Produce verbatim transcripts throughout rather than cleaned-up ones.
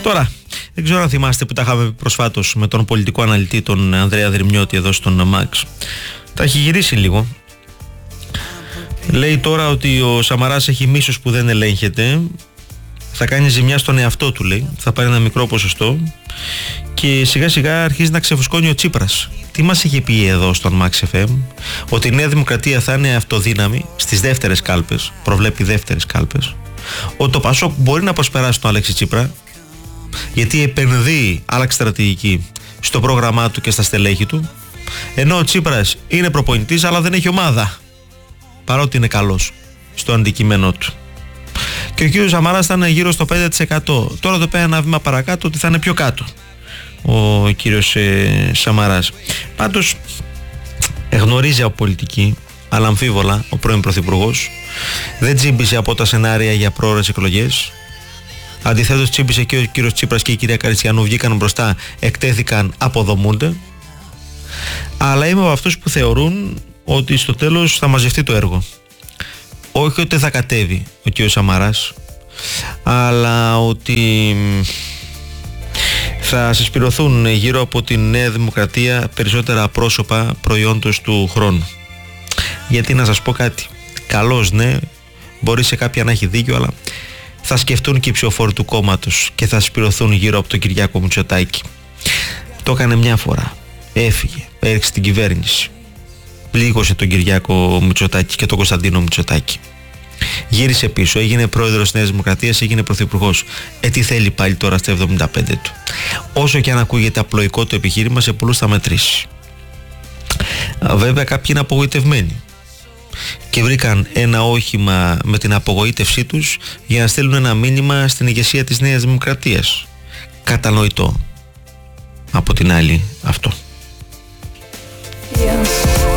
Τώρα, δεν ξέρω αν θυμάστε που τα είχαμε προσφάτως με τον πολιτικό αναλυτή, τον Ανδρέα Δρυμιώτη, εδώ στον Μάξ. Τα έχει γυρίσει λίγο. Λέει τώρα ότι ο Σαμαράς έχει μίσος που δεν ελέγχεται. Θα κάνει ζημιά στον εαυτό του, λέει. Θα πάρει ένα μικρό ποσοστό. Και σιγά σιγά αρχίζει να ξεφουσκώνει ο Τσίπρας. Τι μας είχε πει εδώ στον Μάξ εφ εμ? Ότι η Νέα Δημοκρατία θα είναι αυτοδύναμη στις δεύτερες κάλπες. Προβλέπει δεύτερες κάλπες. Ότι το Πασόκ μπορεί να προσπεράσει τον Αλέξη Τσίπρα, γιατί επενδύει, άλλαξε στρατηγική στο πρόγραμμά του και στα στελέχη του. Ενώ ο Τσίπρας είναι προπονητής, αλλά δεν έχει ομάδα, παρότι είναι καλός στο αντικείμενό του. Και ο κύριος Σαμαράς ήταν γύρω στο πέντε τοις εκατό. Τώρα το πέρα ένα βήμα παρακάτω, ότι θα είναι πιο κάτω ο κύριος ε, Σαμαράς. Πάντως γνωρίζει από πολιτική, αλλά αμφίβολα, ο πρώην πρωθυπουργός. Δεν τσίμπησε από τα σενάρια για πρόορες εκλογές. Αντιθέτως τσίμπησε και ο κύριος Τσίπρας και η κυρία Καριστιανού, βγήκαν μπροστά, εκτέθηκαν, αποδομούνται. Αλλά είμαι από αυτούς που θεωρούν ότι στο τέλος θα μαζευτεί το έργο. Όχι ότι θα κατέβει ο κύριος Σαμαράς, αλλά ότι θα συσπηρωθούν γύρω από τη Νέα Δημοκρατία περισσότερα πρόσωπα προϊόντος του χρόνου. Γιατί να σας πω κάτι, καλώς ναι, μπορεί σε κάποια να έχει δίκιο, αλλά θα σκεφτούν και οι ψηφοφόροι του κόμματος και θα συσπηρωθούν γύρω από τον Κυριάκο Μητσοτάκη. Το έκανε μια φορά, έφυγε, έριξε την κυβέρνηση, πλήγωσε τον Κυριάκο Μητσοτάκη και τον Κωνσταντίνο Μητσοτάκη. Γύρισε πίσω, έγινε πρόεδρος της Νέας Δημοκρατίας, έγινε πρωθυπουργός. Ε, τι θέλει πάλι τώρα στα εβδομήντα πέντε του? Όσο και αν ακούγεται απλοϊκό το επιχείρημα, σε πολλούς θα μετρήσει. Βέβαια κάποιοι είναι απογοητευμένοι και βρήκαν ένα όχημα με την απογοήτευσή τους για να στέλνουν ένα μήνυμα στην ηγεσία της Νέας Δημοκρατίας. Κατανοητό από την άλλη αυτό. Yeah.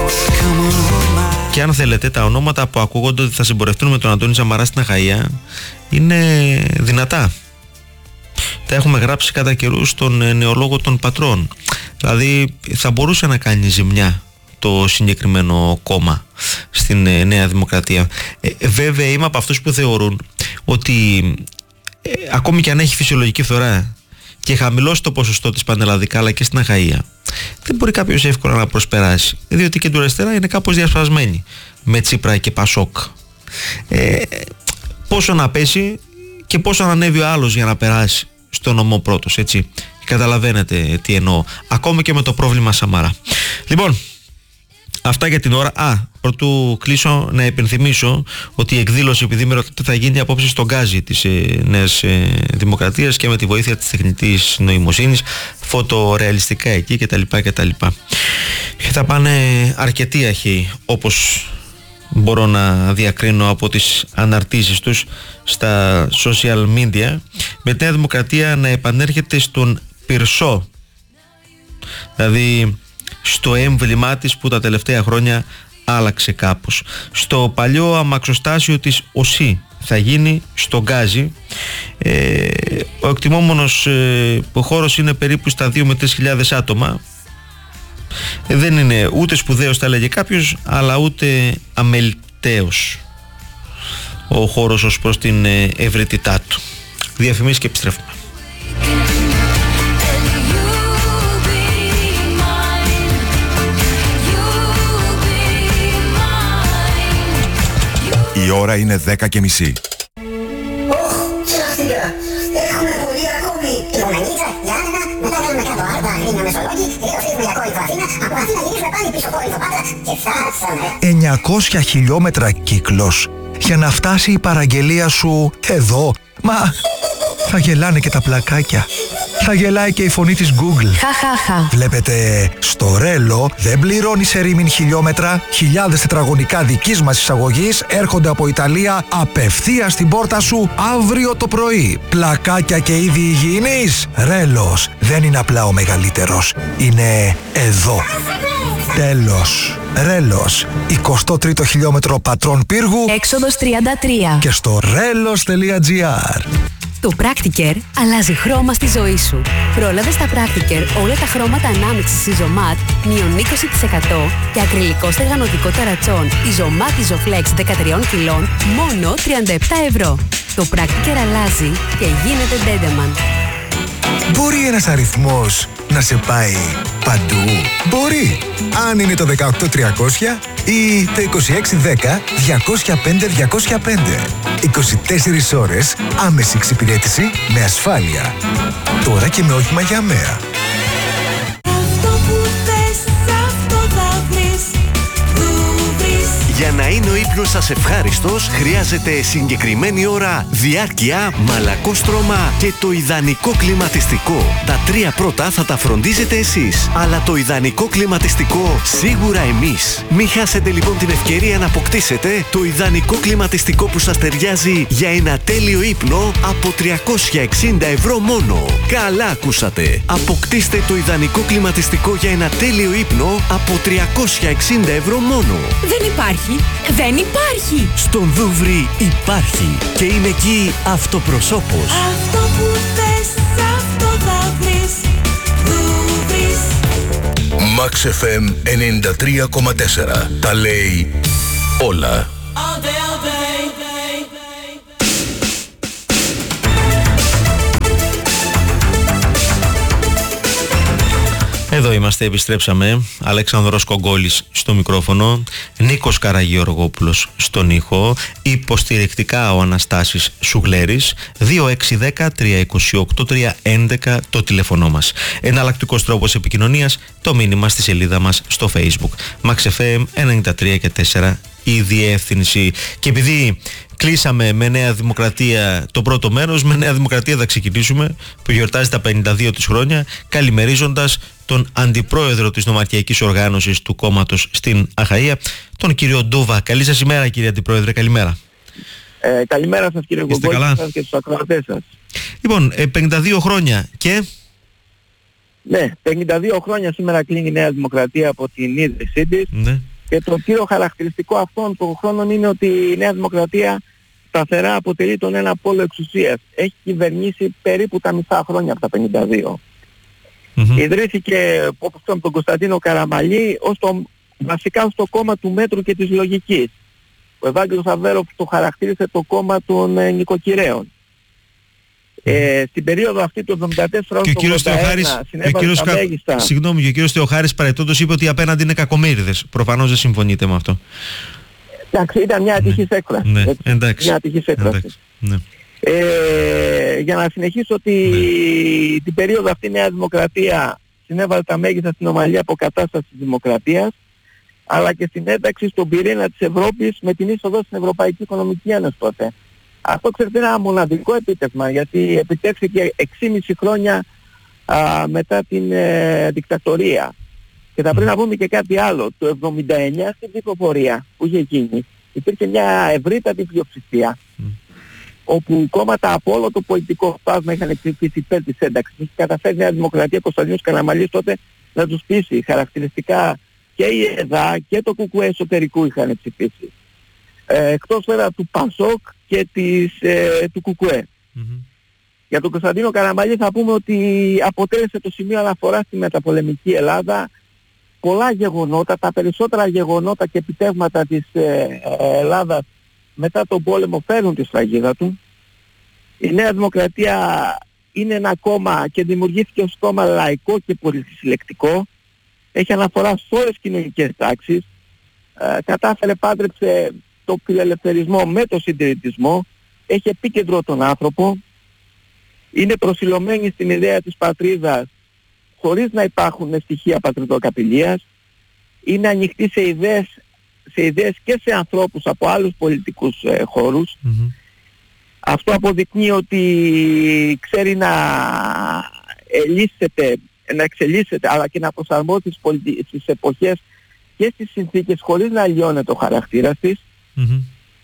Και αν θέλετε, τα ονόματα που ακούγονται ότι θα συμπορευτούν με τον Αντώνη Σαμαρά στην Αχαΐα είναι δυνατά. Τα έχουμε γράψει κατά καιρούς στον νεολόγο των πατρών. Δηλαδή θα μπορούσε να κάνει ζημιά το συγκεκριμένο κόμμα στην Νέα Δημοκρατία. Ε, βέβαια είμαι από αυτούς που θεωρούν ότι ε, ακόμη και αν έχει φυσιολογική φθορά και χαμηλώσει το ποσοστό της πανελλαδικά αλλά και στην Αχαΐα, δεν μπορεί κάποιος εύκολα να προσπεράσει, διότι και του αριστερά είναι κάπως διασπασμένη με Τσίπρα και Πασόκ. Ε, πόσο να πέσει και πόσο να ανέβει ο άλλος για να περάσει στο νομό πρώτος, έτσι. Καταλαβαίνετε τι εννοώ. Ακόμη και με το πρόβλημα Σαμαρά. Λοιπόν, αυτά για την ώρα. Α, πρωτού κλείσω να υπενθυμίσω ότι η εκδήλωση, επειδή με ρωτάτε, θα γίνει απόψε στον Γκάζι της ε, Νέας ε, Δημοκρατίας και με τη βοήθεια της τεχνητής νοημοσύνης, φωτορεαλιστικά εκεί κτλ. κτλ. Και θα πάνε αρκετοί αρχαίοι, όπως μπορώ να διακρίνω από τις αναρτήσεις τους στα social media, με τη Νέα Δημοκρατία να επανέρχεται στον πυρσό, δηλαδή στο έμβλημά της που τα τελευταία χρόνια άλλαξε κάπως. Στο παλιό αμαξοστάσιο της ΟΣΥ θα γίνει στο Γκάζι. Ε, ο εκτιμόμενος ε, ο χώρος είναι περίπου στα δύο με τρεις χιλιάδες άτομα. Ε, δεν είναι ούτε σπουδαίος, θα έλεγε κάποιος, αλλά ούτε αμεληταίος ο χώρος ως προς την ε, ευρυτητά του. Διαφημίσεις και επιστρέφουμε. Η ώρα είναι δέκα και μισή. Ωχ, σειραστήκα. Έχουμε πολύ ακόμη. Λογανίτσα, Γιάννενα, μετά κάνουμε κάτω Άρτα, Αγρίνια, Μεσολόγγι, διορθίζουμε για Κόρινθο Αθήνα, από Αθήνα γυρίζουμε πάλι πίσω Κόρινθο Πάτρα και φτάσαμε. εννιακόσια χιλιόμετρα κύκλος για να φτάσει η παραγγελία σου εδώ. Μα θα γελάνε και τα πλακάκια. Θα γελάει και η φωνή της Google. Χαχαχα. Βλέπετε, στο Ρέλο δεν πληρώνει σε ρήμην χιλιόμετρα. Χιλιάδες τετραγωνικά δικής μας εισαγωγής έρχονται από Ιταλία απευθείας στην πόρτα σου αύριο το πρωί. Πλακάκια και είδη υγιεινής. Ρέλος δεν είναι απλά ο μεγαλύτερος. Είναι εδώ. Τέλος. Ρέλος. εικοστό τρίτο χιλιόμετρο Πατρών Πύργου. Έξοδος τριάντα τρία. Και στο ρέλος τελεία τζι άρ. Το Practicare αλλάζει χρώμα στη ζωή σου. Πρόλαβε στα Practicare όλα τα χρώματα ανάμειξης Isomat μείον είκοσι τοις εκατό και ακριλικό στεγανωτικό ταρατσόν Isomat Isoflex δεκατρία κιλών μόνο τριάντα επτά ευρώ. Το Practicare αλλάζει και γίνεται Dedeman. Μπορεί ένας αριθμός να σε πάει παντού? Μπορεί. Αν είναι το δεκαοκτώ τριακόσια ή το είκοσι έξι δέκα διακόσια πέντε διακόσια πέντε. είκοσι τέσσερις ώρες άμεση εξυπηρέτηση με ασφάλεια. Τώρα και με όχημα για μέρα. Για να είναι ο ύπνος σας ευχάριστος, χρειάζεται συγκεκριμένη ώρα, διάρκεια, μαλακόστρωμα και το ιδανικό κλιματιστικό. Τα τρία πρώτα θα τα φροντίζετε εσείς, αλλά το ιδανικό κλιματιστικό σίγουρα εμείς. Μην χάσετε λοιπόν την ευκαιρία να αποκτήσετε το ιδανικό κλιματιστικό που σας ταιριάζει για ένα τέλειο ύπνο από τριακόσια εξήντα ευρώ μόνο. Καλά ακούσατε! Αποκτήστε το ιδανικό κλιματιστικό για ένα τέλειο ύπνο από τριακόσια εξήντα ευρώ μόνο. Δεν υπάρχει. Δεν υπάρχει! Στον Δούβρι υπάρχει και είναι εκεί αυτοπροσώπος. Αυτό που θες, αυτό θα βρεις. Δούβρις. Max εφ εμ ενενήντα τρία κόμμα τέσσερα. Τα λέει όλα. All day, all day. Εδώ είμαστε, επιστρέψαμε. Αλέξανδρος Κογκόλης στο μικρόφωνο, Νίκος Καραγεωργόπουλος στον ήχο, υποστηρικτικά ο Αναστάσης Σουγλέρης. Δύο έξι ένα μηδέν τρία δύο οκτώ τρία έντεκα το τηλέφωνο μας. Εναλλακτικός τρόπος επικοινωνίας, το μήνυμα στη σελίδα μας στο Facebook. Max εφ εμ ενενήντα τρία και τέσσερα η διεύθυνση. Και επειδή κλείσαμε με Νέα Δημοκρατία το πρώτο μέρος, με Νέα Δημοκρατία θα ξεκινήσουμε, που γιορτάζει τα πενήντα δύο της χρόνια, καλημερίζοντας τον αντιπρόεδρο της νομαρχιακής οργάνωσης του κόμματος στην Αχαΐα, τον κύριο Ντούβα. Καλή σας ημέρα, κύριε Αντιπρόεδρε, καλημέρα. Ε, καλημέρα σας, κύριε Κογκόλη, σας και τους ακροατές σας. Λοιπόν, ε, πενήντα δύο χρόνια και... Ναι, πενήντα δύο χρόνια σήμερα κλείνει η Νέα Δημοκρατία από την ίδρυσή της. Ναι. Και το κύριο χαρακτηριστικό αυτών των χρόνων είναι ότι η Νέα Δημοκρατία σταθερά αποτελεί τον ένα πόλο εξουσίας. Έχει κυβερνήσει περίπου τα μισά χρόνια από τα πενήντα δύο. Mm-hmm. Ιδρύθηκε, όπως είπαμε, τον Κωνσταντίνο Καραμαλή ως το, βασικά στο κόμμα του μέτρου και της λογικής. Ο Ευάγγελος Αβέροφ το χαρακτήρισε το κόμμα των ε, νοικοκυρέων. Ε, στην περίοδο αυτή του εβδομήντα τέσσερα και ο κύριος Θεοχάρης, τα μέγιστα. Συγγνώμη, και ο κύριος Θεοχάρης παρετώντος είπε ότι απέναντι είναι κακομοίριδες. Προφανώς δεν συμφωνείτε με αυτό. Εντάξει, ήταν μια ατυχής ναι. έκφραση. Ναι. Εντάξει. Μια ατυχής έκφραση. Ναι. Ε, για να συνεχίσω ότι ναι. την περίοδο αυτή η Νέα Δημοκρατία συνέβαλε τα μέγιστα στην ομαλή αποκατάσταση της δημοκρατίας, αλλά και στην ένταξη στον πυρήνα της Ευρώπης με την είσοδο στην Ευρωπαϊκή Οικονομική Ένωση τότε. Αυτό ξέρετε είναι ένα μοναδικό επίτευγμα, γιατί επιτεύχθηκε έξι και μισό χρόνια α, μετά την ε, δικτατορία. Και θα πρέπει να πούμε και κάτι άλλο. Το εβδομήντα εννιά στην ψηφοφορία που είχε γίνει υπήρχε μια ευρύτατη πλειοψηφία, mm. όπου κόμματα από όλο το πολιτικό φάσμα είχαν ψηφίσει υπέρ της ένταξης. Είχε καταφέρει η Νέα Δημοκρατία Κωνσταντίνος Καραμαλής τότε να τους πείσει. Χαρακτηριστικά και η ΕΔΑ και το ΚΚΕ εσωτερικού είχαν ψηφίσει. Ε, εκτός βέβαια του ΠΑΣΟΚ και της, ε, του ΚΚΕ. Mm-hmm. Για τον Κωνσταντίνο Καραμαλή θα πούμε ότι αποτέλεσε το σημείο αναφορά στη μεταπολεμική Ελλάδα. Πολλά γεγονότα, τα περισσότερα γεγονότα και επιτεύγματα της ε, Ελλάδας μετά τον πόλεμο φέρνουν τη σφραγίδα του. Η Νέα Δημοκρατία είναι ένα κόμμα και δημιουργήθηκε ως κόμμα λαϊκό και πολυσυλλεκτικό. Έχει αναφορά σε όλες τις κοινωνικές τάξεις. Ε, κατάφερε, πάντρεψε το φιλελευθερισμό με το συντηρητισμό. Έχει επίκεντρο τον άνθρωπο. Είναι προσιλωμένη στην ιδέα της πατρίδας χωρίς να υπάρχουν στοιχεία πατριδοκαπηλείας. Είναι ανοιχτή σε ιδέες, σε ιδέες και σε ανθρώπους από άλλους πολιτικούς ε, χώρους. Mm-hmm. Αυτό αποδεικνύει ότι ξέρει να ελίσσεται, να εξελίσσεται, αλλά και να προσαρμόζει τις, πολιτι... τις εποχές και στις συνθήκες χωρίς να αλλοιώνεται ο χαρακτήρας της. Mm-hmm.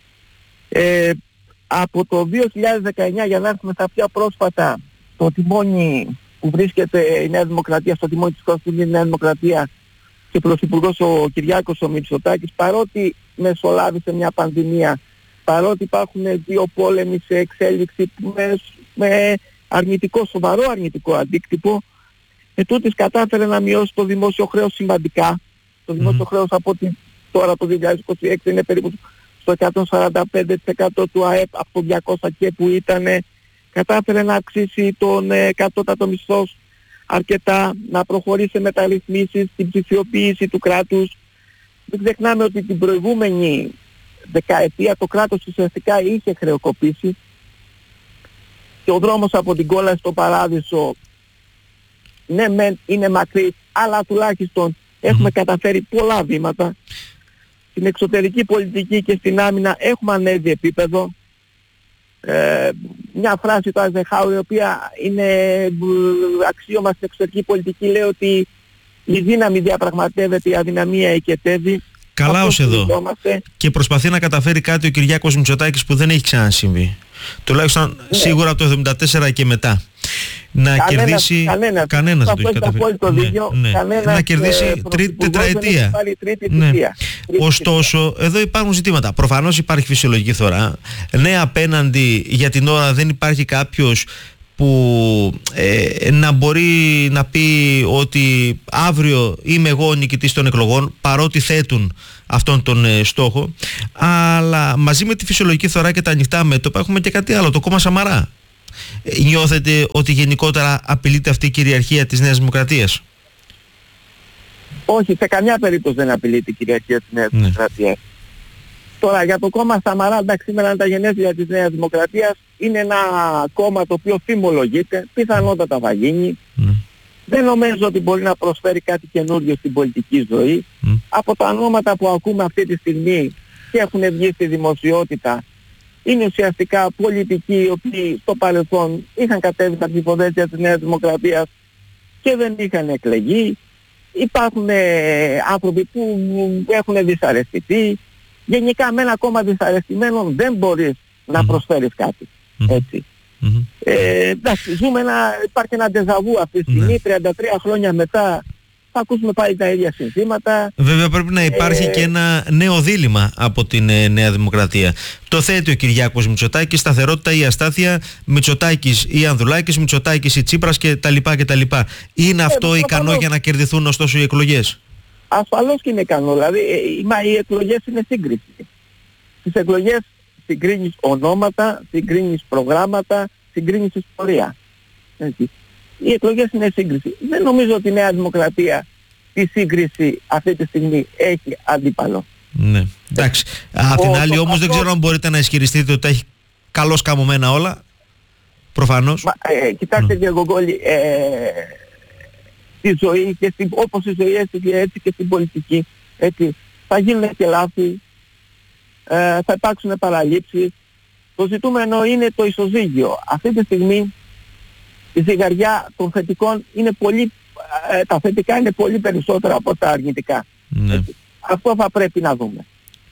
Ε, από το δύο χιλιάδες δεκαεννιά, για να έρθουμε στα πιο πρόσφατα, το τιμόνι που βρίσκεται η Νέα Δημοκρατία, στο τιμόνι της χώρας που είναι η Νέα Δημοκρατία και πρωθυπουργός ο Κυριάκος ο Μητσοτάκης, παρότι μεσολάβησε μια πανδημία, παρότι υπάρχουν δύο πόλεμοι σε εξέλιξη με, με αρνητικό, σοβαρό αρνητικό αντίκτυπο, ετούτοις κατάφερε να μειώσει το δημόσιο χρέος σημαντικά. Το δημόσιο mm. χρέος από ότι τώρα το δύο χιλιάδες είκοσι έξι είναι περίπου στο εκατόν σαράντα πέντε τοις εκατό του ΑΕΠ από το διακόσια και που ήτανε. κατάφερε να αυξήσει τον ε, κατώτατο μισθός αρκετά, να προχωρήσει σε μεταρρυθμίσεις, στην ψηφιοποίηση του κράτους. Μην ξεχνάμε ότι την προηγούμενη δεκαετία το κράτος ουσιαστικά είχε χρεοκοπήσει και ο δρόμος από την κόλαση στο παράδεισο, ναι μεν είναι μακρύς, αλλά τουλάχιστον έχουμε καταφέρει πολλά βήματα. Στην εξωτερική πολιτική και στην άμυνα έχουμε ανέβει επίπεδο. Ε, μια φράση του Αζεχάου, η οποία είναι αξίωμα στην εξωτερική πολιτική, λέει ότι η δύναμη διαπραγματεύεται, η αδυναμία οικετεύει. Καλά ως εδώ. Και προσπαθεί να καταφέρει κάτι ο Κυριάκος Μητσοτάκης που δεν έχει ξανασυμβεί. Τουλάχιστον ναι. Σίγουρα από το εβδομήντα τέσσερα και μετά. Να κανένας, κερδίσει. Κανένας, κανένας δεν το έχει καταφέρει. Το δίκιο, ναι, ναι. Να κερδίσει τρίτη τετραετία. Ναι. Ωστόσο, εδώ υπάρχουν ζητήματα. Προφανώς υπάρχει φυσιολογική θωρά. Ναι, απέναντι για την ώρα δεν υπάρχει κάποιος που ε, να μπορεί να πει ότι αύριο είμαι εγώ ο νικητής των εκλογών, παρότι θέτουν αυτόν τον ε, στόχο, αλλά μαζί με τη φυσιολογική θωρά και τα ανοιχτά μέτωπα έχουμε και κάτι άλλο, το κόμμα Σαμαρά. Ε, νιώθετε ότι γενικότερα απειλείται αυτή η κυριαρχία της Νέας Δημοκρατίας? Όχι, σε καμιά περίπτωση δεν απειλείται η κυριαρχία της Νέας ναι. Δημοκρατίας. Τώρα για το κόμμα Σαμαρά, εντάξει, σήμερα είναι τα γενέθλια της Νέας Δημοκρατίας, είναι ένα κόμμα το οποίο φημολογείται, πιθανότατα θα γίνει. Mm. Δεν νομίζω ότι μπορεί να προσφέρει κάτι καινούριο στην πολιτική ζωή. Mm. Από τα ονόματα που ακούμε αυτή τη στιγμή και έχουν βγει στη δημοσιότητα, είναι ουσιαστικά πολιτικοί οι οποίοι στο παρελθόν είχαν κατέβει στα ψηφοδέλτια της Νέας Δημοκρατίας και δεν είχαν εκλεγεί. Υπάρχουν ε, άνθρωποι που έχουν δυσαρεστηθεί. Γενικά με ένα κόμμα δυσαρεστημένο δεν μπορείς mm-hmm. να προσφέρεις κάτι. Mm-hmm. Έτσι. Mm-hmm. Ε, εντάξει, ζούμε ένα, υπάρχει ένα ντεζαβού αυτή τη στιγμή, mm-hmm. τριάντα τρία χρόνια μετά θα ακούσουμε πάλι τα ίδια συνθήματα. Βέβαια πρέπει να υπάρχει ε... και ένα νέο δίλημμα από την ε, Νέα Δημοκρατία. Το θέτει ο Κυριάκος Μητσοτάκης, σταθερότητα ή αστάθεια, Μητσοτάκης ή Ανδρουλάκης, Μητσοτάκης ή Τσίπρας κτλ. Είναι ε, αυτό ικανό προφανώς για να κερδιθούν ωστόσο οι εκλογές? Ασφαλώς και είναι ικανό, δηλαδή ε, μα οι εκλογές είναι σύγκριση. Στις εκλογές συγκρίνεις ονόματα, συγκρίνεις προγράμματα, συγκρίνεις ιστορία. Έτσι. Οι εκλογές είναι σύγκριση. Δεν νομίζω ότι η Νέα Δημοκρατία τη σύγκριση αυτή τη στιγμή έχει αντίπαλο. Ναι, εντάξει. Απ' την άλλη όμως δεν ξέρω αν μπορείτε να ισχυριστείτε ότι τα έχει καλώς καμωμένα όλα. Προφανώς. Μα, ε, κοιτάξτε mm. κύριε Γκογκόλη, ε, στη ζωή και στην, όπως η ζωή έτσι, έτσι και στην πολιτική, έτσι, θα γίνουν και λάθη, ε, θα υπάρξουν παραλήψεις. Το ζητούμενο είναι το ισοζύγιο. Αυτή τη στιγμή η ζυγαριά των θετικών είναι πολύ, ε, τα θετικά είναι πολύ περισσότερα από τα αρνητικά. Ναι. Αυτό θα πρέπει να δούμε.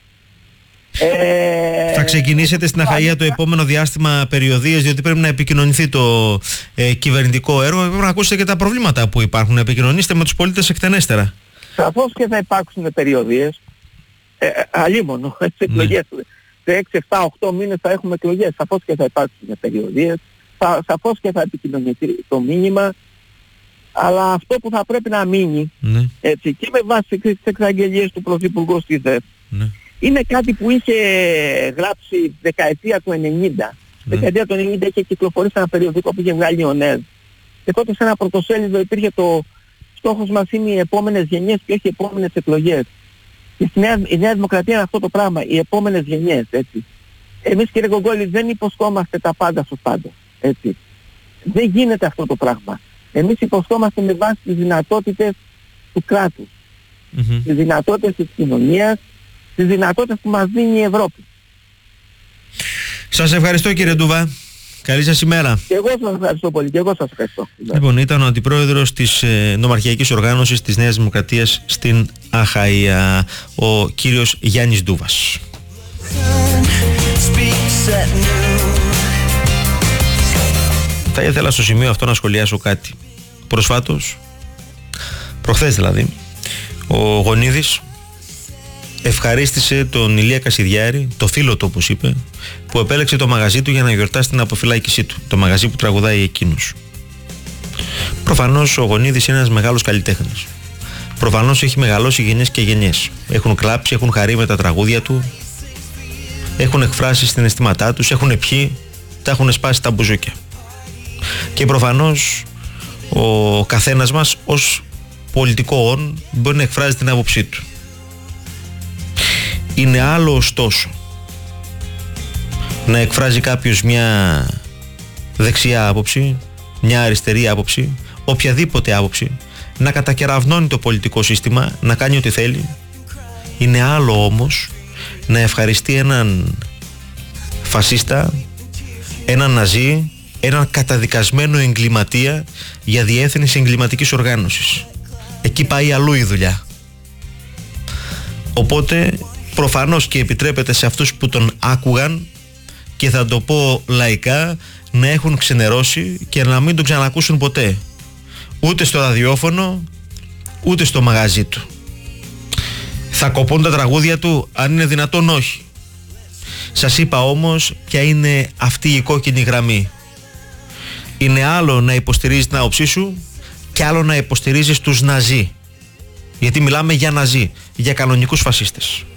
Ε, θα ξεκινήσετε στην Αχαΐα το επόμενο διάστημα περιοδίες, διότι πρέπει να επικοινωνηθεί το ε, κυβερνητικό έργο και πρέπει να ακούσετε και τα προβλήματα που υπάρχουν. Να επικοινωνήσετε με τους πολίτες εκτενέστερα. Σαφώς και θα υπάρξουν περιοδίες. Ε, αλίμονο, στις εκλογές. Mm. Σε έξι, εφτά, οκτώ μήνες θα έχουμε εκλογές. Σαφώς και θα υπάρξουν περιοδίες. Θα, σαφώς και θα επικοινωνηθεί το μήνυμα. Αλλά αυτό που θα πρέπει να μείνει, mm. έτσι, και με βάση τις εξαγγελίες του Πρωθυπουργού στη ΔΕΘ, mm. είναι κάτι που είχε γράψει δεκαετία του ενενήντα. Mm. Δεκαετία του ενενήντα είχε κυκλοφορήσει ένα περιοδικό που είχε βγάλει ο ΝΕΔ. Και τότε σε ένα πρωτοσέλιδο υπήρχε το στόχος μας είναι οι επόμενες γενιές και όχι οι επόμενες εκλογές. Και στη Νέα, η Νέα Δημοκρατία είναι αυτό το πράγμα, οι επόμενες γενιές, έτσι. Εμείς κύριε Γκογκόλη δεν υποσχόμαστε τα πάντα στους πάντες, έτσι. Δεν γίνεται αυτό το πράγμα. Εμείς υποσχόμαστε με βάση τις δυνατότητες του κράτους, mm-hmm. τις δυνατότητες της κοινωνίας, τις δυνατότητες που μας δίνει η Ευρώπη. Σας ευχαριστώ κύριε Ντούβα. Καλή σας ημέρα. Και εγώ σας ευχαριστώ πολύ. Και εγώ σας ευχαριστώ. Λοιπόν, ήταν ο αντιπρόεδρος της ε, νομαρχιακής οργάνωσης της Νέας Δημοκρατίας στην Αχαΐα, ο κύριος Γιάννης Ντούβας. Θα ήθελα στο σημείο αυτό να σχολιάσω κάτι. Προσφάτως, προχθές δηλαδή, ο Γονίδης ευχαρίστησε τον Ηλία Κασιδιάρη, το φίλο του όπως είπε, που επέλεξε το μαγαζί του για να γιορτάσει την αποφυλάκησή του, το μαγαζί που τραγουδάει εκείνος. Προφανώς ο Γονίδης είναι ένας μεγάλος καλλιτέχνης. Προφανώς έχει μεγαλώσει γενιές και γενιές. Έχουν κλάψει, έχουν χαρεί με τα τραγούδια του, έχουν εκφράσει συναισθήματά τους, έχουν πιει, τα έχουν σπάσει τα μπουζούκια. Και προφανώς ο καθένας μας ως πολιτικό μπορεί να εκφράζει την άποψή του. Είναι άλλο ωστόσο να εκφράζει κάποιος μια δεξιά άποψη, μια αριστερή άποψη, οποιαδήποτε άποψη, να κατακεραυνώνει το πολιτικό σύστημα, να κάνει ό,τι θέλει. Είναι άλλο όμως να ευχαριστεί έναν φασίστα, έναν ναζί, έναν καταδικασμένο εγκληματία για διεύθυνση εγκληματικής οργάνωσης. Εκεί πάει αλλού η δουλειά. Οπότε προφανώς και επιτρέπεται σε αυτούς που τον άκουγαν, και θα το πω λαϊκά, να έχουν ξενερώσει και να μην τον ξανακούσουν ποτέ, ούτε στο ραδιόφωνο ούτε στο μαγαζί του. Θα κοπούν τα τραγούδια του, αν είναι δυνατόν? Όχι. Σας είπα όμως ποια είναι αυτή η κόκκινη γραμμή. Είναι άλλο να υποστηρίζεις την άποψή σου και άλλο να υποστηρίζεις τους ναζί, γιατί μιλάμε για ναζί, για κανονικούς φασίστες.